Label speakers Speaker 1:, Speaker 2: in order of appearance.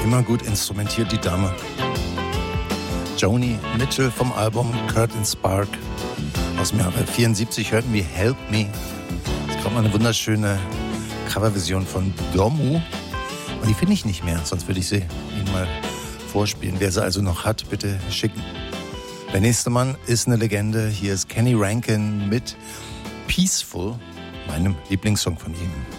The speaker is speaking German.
Speaker 1: Immer gut instrumentiert, die Dame. Joni Mitchell vom Album Curtain Spark aus dem Jahre 74 hörten wir Help Me. Es kommt mal eine wunderschöne Coverversion von Gomu. Und die finde ich nicht mehr, sonst würde ich sie Ihnen mal vorspielen. Wer sie also noch hat, bitte schicken. Der nächste Mann ist eine Legende. Hier ist Kenny Rankin mit Peaceful, meinem Lieblingssong von ihm.